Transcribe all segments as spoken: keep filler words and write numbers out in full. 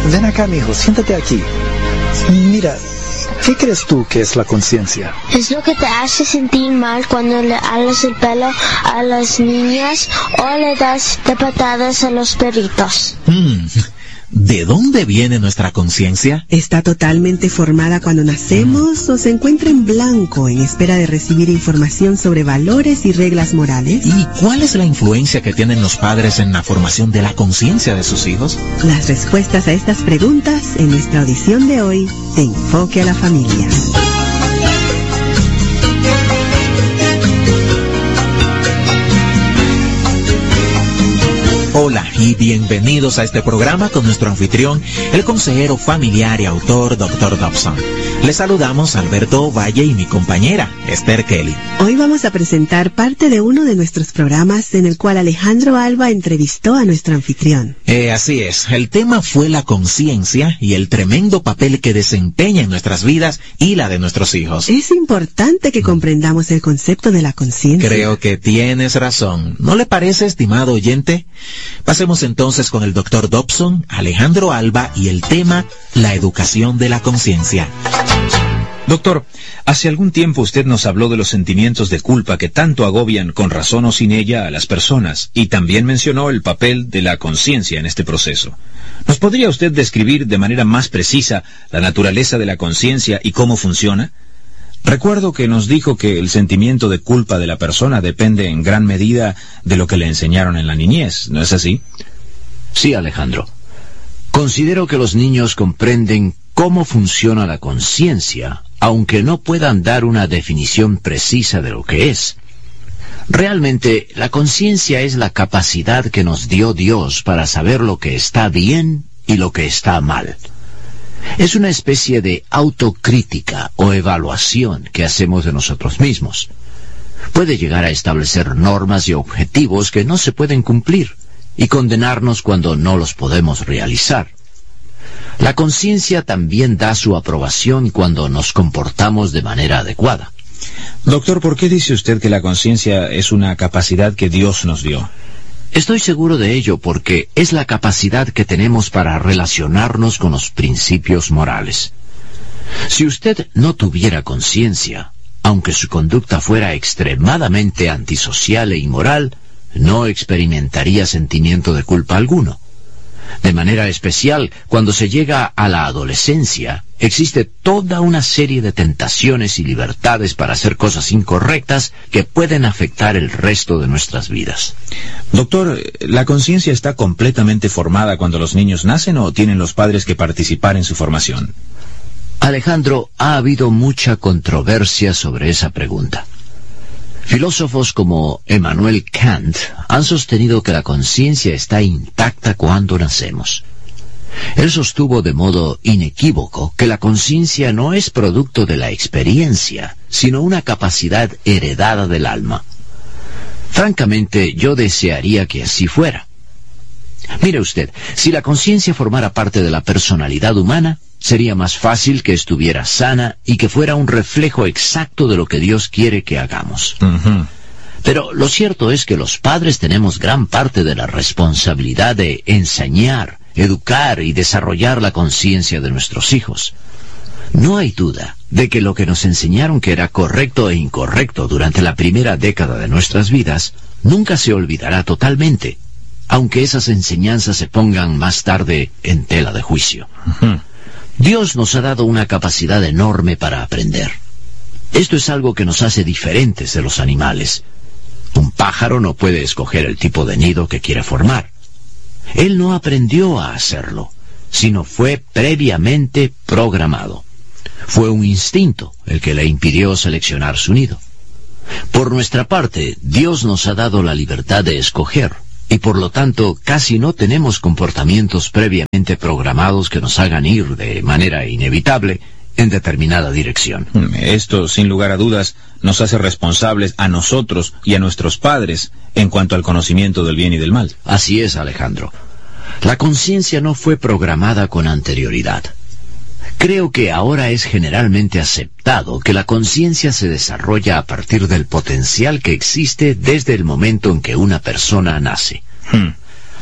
ven acá, mijo, siéntate aquí. Mira, ¿qué crees tú que es la conciencia? Es lo que te hace sentir mal cuando le alas el pelo a las niñas o le das de patadas a los perritos. Mm. ¿De dónde viene nuestra conciencia? Está totalmente formada cuando nacemos mm. o se encuentra en blanco en espera de recibir información sobre valores y reglas morales. ¿Y cuál es la influencia que tienen los padres en la formación de la conciencia de sus hijos? Las respuestas a estas preguntas en nuestra audición de hoy de Enfoque a la Familia. Hola y bienvenidos a este programa con nuestro anfitrión, el consejero familiar y autor doctor Dobson. Les saludamos Alberto Valle y mi compañera, Esther Kelly. Hoy vamos a presentar parte de uno de nuestros programas en el cual Alejandro Alba entrevistó a nuestro anfitrión. Eh, así es, el tema fue la conciencia y el tremendo papel que desempeña en nuestras vidas y la de nuestros hijos. Es importante que comprendamos el concepto de la conciencia. Creo que tienes razón. ¿No le parece, estimado oyente? Pasemos entonces con el doctor Dobson, Alejandro Alba y el tema, la educación de la conciencia. Doctor, hace algún tiempo usted nos habló de los sentimientos de culpa que tanto agobian, con razón o sin ella, a las personas, y también mencionó el papel de la conciencia en este proceso. ¿Nos podría usted describir de manera más precisa la naturaleza de la conciencia y cómo funciona? Recuerdo que nos dijo que el sentimiento de culpa de la persona depende en gran medida de lo que le enseñaron en la niñez, ¿no es así? Sí, Alejandro. Considero que los niños comprenden cómo funciona la conciencia, aunque no puedan dar una definición precisa de lo que es. Realmente, la conciencia es la capacidad que nos dio Dios para saber lo que está bien y lo que está mal. Es una especie de autocrítica o evaluación que hacemos de nosotros mismos. Puede llegar a establecer normas y objetivos que no se pueden cumplir y condenarnos cuando no los podemos realizar. La conciencia también da su aprobación cuando nos comportamos de manera adecuada. Doctor, ¿por qué dice usted que la conciencia es una capacidad que Dios nos dio? Estoy seguro de ello porque es la capacidad que tenemos para relacionarnos con los principios morales. Si usted no tuviera conciencia, aunque su conducta fuera extremadamente antisocial e inmoral, no experimentaría sentimiento de culpa alguno. De manera especial, cuando se llega a la adolescencia, existe toda una serie de tentaciones y libertades para hacer cosas incorrectas que pueden afectar el resto de nuestras vidas. Doctor, ¿la conciencia está completamente formada cuando los niños nacen o tienen los padres que participar en su formación? Alejandro, ha habido mucha controversia sobre esa pregunta. Filósofos como Immanuel Kant han sostenido que la conciencia está intacta cuando nacemos. Él sostuvo de modo inequívoco que la conciencia no es producto de la experiencia, sino una capacidad heredada del alma. Francamente, yo desearía que así fuera. Mire usted, si la conciencia formara parte de la personalidad humana, sería más fácil que estuviera sana y que fuera un reflejo exacto de lo que Dios quiere que hagamos. Uh-huh. Pero lo cierto es que los padres tenemos gran parte de la responsabilidad de enseñar, educar y desarrollar la conciencia de nuestros hijos. No hay duda de que lo que nos enseñaron que era correcto e incorrecto durante la primera década de nuestras vidas nunca se olvidará totalmente, aunque esas enseñanzas se pongan más tarde en tela de juicio. Uh-huh. Dios nos ha dado una capacidad enorme para aprender. Esto es algo que nos hace diferentes de los animales. Un pájaro no puede escoger el tipo de nido que quiere formar. Él no aprendió a hacerlo, sino fue previamente programado. Fue un instinto el que le impidió seleccionar su nido. Por nuestra parte, Dios nos ha dado la libertad de escoger, y por lo tanto casi no tenemos comportamientos previamente programados que nos hagan ir de manera inevitable en determinada dirección. Esto, sin lugar a dudas, nos hace responsables a nosotros y a nuestros padres en cuanto al conocimiento del bien y del mal. Así es, Alejandro. La conciencia no fue programada con anterioridad. Creo que ahora es generalmente aceptado que la conciencia se desarrolla a partir del potencial que existe desde el momento en que una persona nace. Hmm.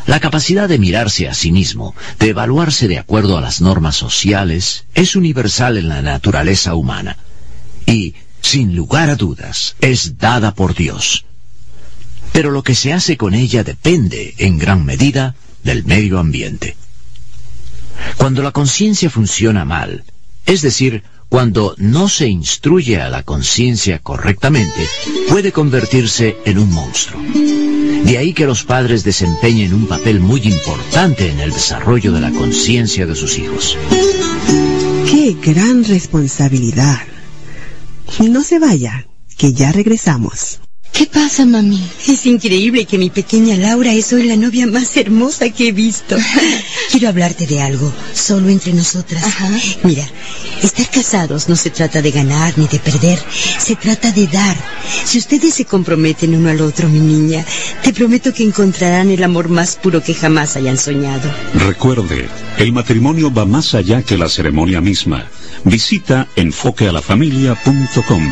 La capacidad de mirarse a sí mismo, de evaluarse de acuerdo a las normas sociales, es universal en la naturaleza humana. Y, sin lugar a dudas, es dada por Dios. Pero lo que se hace con ella depende, en gran medida, del medio ambiente. Cuando la conciencia funciona mal, es decir, cuando no se instruye a la conciencia correctamente, puede convertirse en un monstruo. De ahí que los padres desempeñen un papel muy importante en el desarrollo de la conciencia de sus hijos. ¡Qué gran responsabilidad! No se vaya, que ya regresamos. ¿Qué pasa, mami? Es increíble que mi pequeña Laura es hoy la novia más hermosa que he visto. Quiero hablarte de algo, solo entre nosotras. Ajá. Mira, estar casados no se trata de ganar ni de perder, se trata de dar. Si ustedes se comprometen uno al otro, mi niña, te prometo que encontrarán el amor más puro que jamás hayan soñado. Recuerde, el matrimonio va más allá que la ceremonia misma. Visita enfoque a la familia punto com.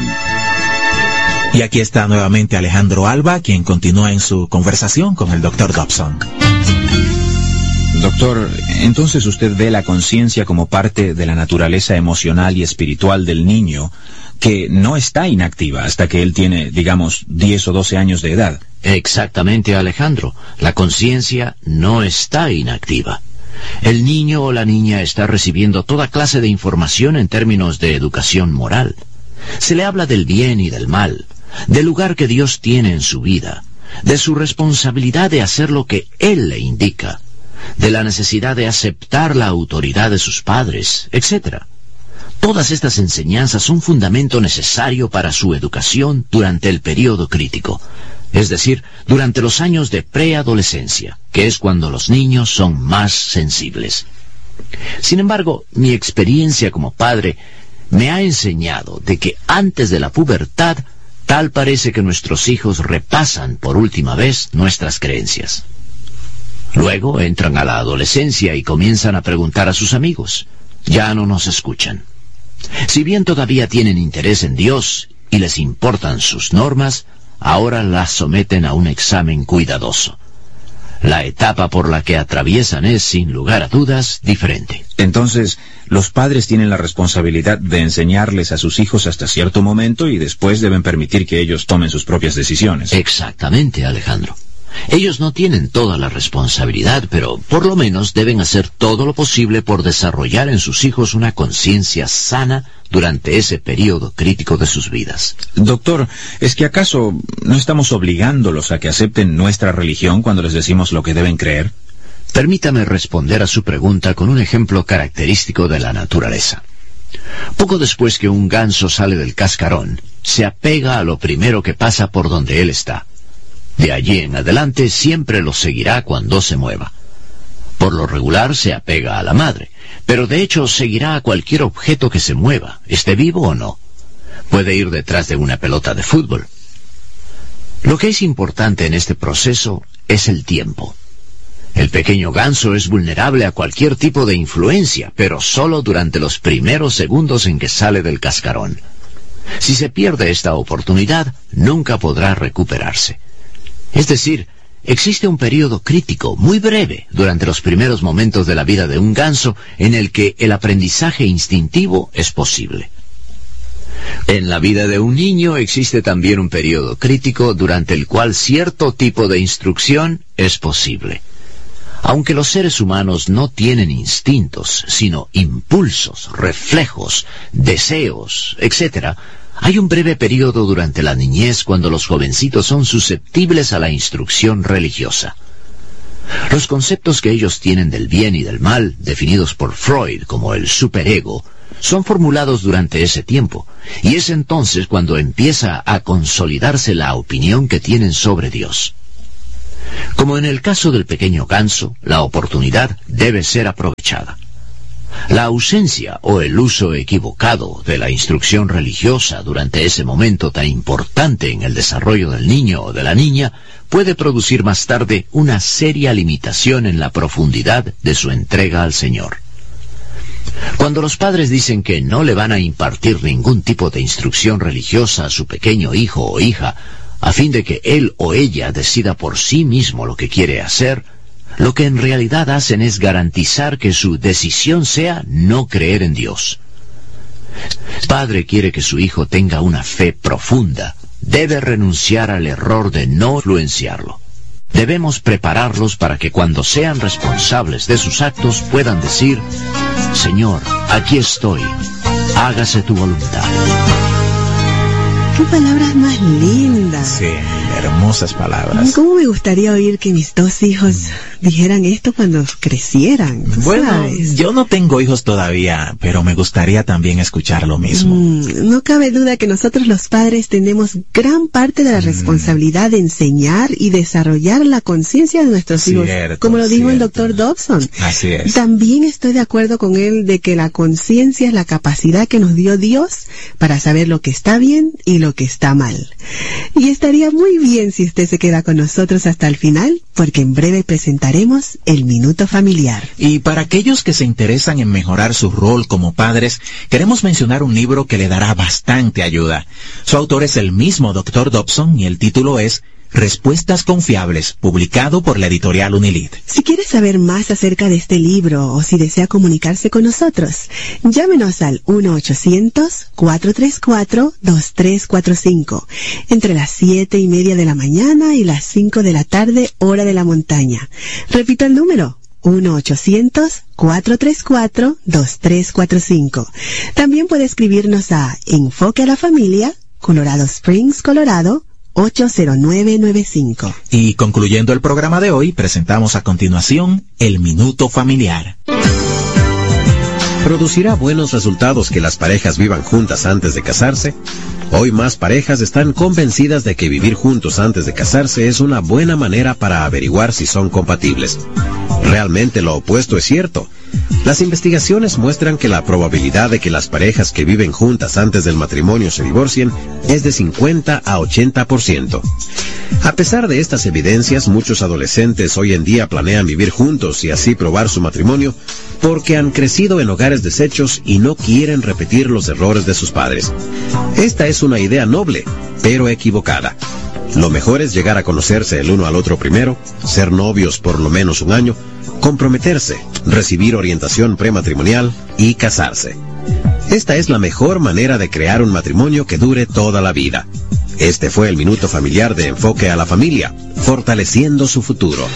Y aquí está nuevamente Alejandro Alba, quien continúa en su conversación con el doctor Dobson. Doctor, entonces usted ve la conciencia como parte de la naturaleza emocional y espiritual del niño, que no está inactiva hasta que él tiene, digamos, diez o doce años de edad. Exactamente, Alejandro. La conciencia no está inactiva. El niño o la niña está recibiendo toda clase de información en términos de educación moral. Se le habla del bien y del mal, del lugar que Dios tiene en su vida, de su responsabilidad de hacer lo que Él le indica, de la necesidad de aceptar la autoridad de sus padres, etcétera. Todas estas enseñanzas son fundamento necesario para su educación durante el período crítico, es decir, durante los años de preadolescencia, que es cuando los niños son más sensibles. Sin embargo, mi experiencia como padre me ha enseñado de que antes de la pubertad, tal parece que nuestros hijos repasan por última vez nuestras creencias. Luego entran a la adolescencia y comienzan a preguntar a sus amigos. Ya no nos escuchan. Si bien todavía tienen interés en Dios y les importan sus normas, ahora las someten a un examen cuidadoso. La etapa por la que atraviesan es, sin lugar a dudas, diferente. Entonces, los padres tienen la responsabilidad de enseñarles a sus hijos hasta cierto momento y después deben permitir que ellos tomen sus propias decisiones. Exactamente, Alejandro. Ellos no tienen toda la responsabilidad, pero por lo menos deben hacer todo lo posible por desarrollar en sus hijos una conciencia sana durante ese periodo crítico de sus vidas. Doctor, ¿es que acaso no estamos obligándolos a que acepten nuestra religión cuando les decimos lo que deben creer? Permítame responder a su pregunta con un ejemplo característico de la naturaleza. Poco después que un ganso sale del cascarón, se apega a lo primero que pasa por donde él está. De allí en adelante siempre lo seguirá cuando se mueva. Por lo regular se apega a la madre, pero de hecho seguirá a cualquier objeto que se mueva, esté vivo o no. Puede ir detrás de una pelota de fútbol. Lo que es importante en este proceso es el tiempo. El pequeño ganso es vulnerable a cualquier tipo de influencia, pero solo durante los primeros segundos en que sale del cascarón. Si se pierde esta oportunidad, nunca podrá recuperarse. Es decir, existe un periodo crítico muy breve durante los primeros momentos de la vida de un ganso en el que el aprendizaje instintivo es posible. En la vida de un niño existe también un periodo crítico durante el cual cierto tipo de instrucción es posible. Aunque los seres humanos no tienen instintos, sino impulsos, reflejos, deseos, etcétera, hay un breve periodo durante la niñez cuando los jovencitos son susceptibles a la instrucción religiosa. Los conceptos que ellos tienen del bien y del mal, definidos por Freud como el superego, son formulados durante ese tiempo, y es entonces cuando empieza a consolidarse la opinión que tienen sobre Dios. Como en el caso del pequeño ganso, la oportunidad debe ser aprovechada. La ausencia o el uso equivocado de la instrucción religiosa durante ese momento tan importante en el desarrollo del niño o de la niña puede producir más tarde una seria limitación en la profundidad de su entrega al Señor. Cuando los padres dicen que no le van a impartir ningún tipo de instrucción religiosa a su pequeño hijo o hija, a fin de que él o ella decida por sí mismo lo que quiere hacer, lo que en realidad hacen es garantizar que su decisión sea no creer en Dios. Si el padre quiere que su hijo tenga una fe profunda, debe renunciar al error de no influenciarlo. Debemos prepararlos para que cuando sean responsables de sus actos puedan decir: Señor, aquí estoy, hágase tu voluntad. ¡Qué palabras más lindas! Sí, hermosas palabras. ¿Cómo me gustaría oír que mis dos hijos dijeran esto cuando crecieran? Bueno, ¿sabes? yo no tengo hijos todavía, pero me gustaría también escuchar lo mismo. Mm, no cabe duda que nosotros los padres tenemos gran parte de la Mm. responsabilidad de enseñar y desarrollar la conciencia de nuestros Cierto, hijos, como lo dijo cierto. el doctor Dobson. Así es. También estoy de acuerdo con él de que la conciencia es la capacidad que nos dio Dios para saber lo que está bien y lo que está mal. Y estaría muy bien si usted se queda con nosotros hasta el final, porque en breve presentaremos el Minuto Familiar. Y para aquellos que se interesan en mejorar su rol como padres, queremos mencionar un libro que le dará bastante ayuda. Su autor es el mismo doctor Dobson y el título es Respuestas Confiables, publicado por la editorial Unilid. Si quiere saber más acerca de este libro o si desea comunicarse con nosotros, llámenos al uno ochocientos, cuatro tres cuatro, dos tres cuatro cinco entre las siete y media de la mañana y las cinco de la tarde, hora de la montaña. Repito el número: uno ochocientos, cuatro tres cuatro, dos tres cuatro cinco. También puede escribirnos a Enfoque a la Familia, Colorado Springs, Colorado, ocho cero nueve nueve cinco. Y concluyendo el programa de hoy, presentamos a continuación el Minuto Familiar. ¿Producirá buenos resultados que las parejas vivan juntas antes de casarse? Hoy más parejas están convencidas de que vivir juntos antes de casarse es una buena manera para averiguar si son compatibles. Realmente lo opuesto es cierto. Las investigaciones muestran que la probabilidad de que las parejas que viven juntas antes del matrimonio se divorcien es de cincuenta a ochenta por ciento. A pesar de estas evidencias, muchos adolescentes hoy en día planean vivir juntos y así probar su matrimonio porque han crecido en hogares deshechos y no quieren repetir los errores de sus padres. Esta es una idea noble, pero equivocada. Lo mejor es llegar a conocerse el uno al otro primero, ser novios por lo menos un año, comprometerse, recibir orientación prematrimonial y casarse. Esta es la mejor manera de crear un matrimonio que dure toda la vida. Este fue el Minuto Familiar de Enfoque a la Familia, fortaleciendo su futuro.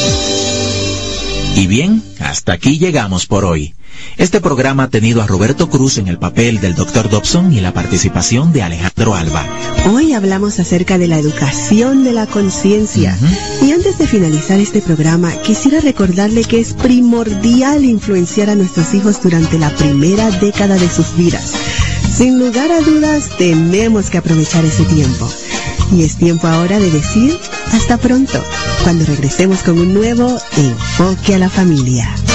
Y bien, hasta aquí llegamos por hoy. Este programa ha tenido a Roberto Cruz en el papel del doctor Dobson y la participación de Alejandro Alba. Hoy hablamos acerca de la educación de la conciencia. Uh-huh. Y antes de finalizar este programa, quisiera recordarle que es primordial influenciar a nuestros hijos durante la primera década de sus vidas. Sin lugar a dudas, tenemos que aprovechar ese tiempo. Y es tiempo ahora de decir hasta pronto, cuando regresemos con un nuevo Enfoque a la Familia.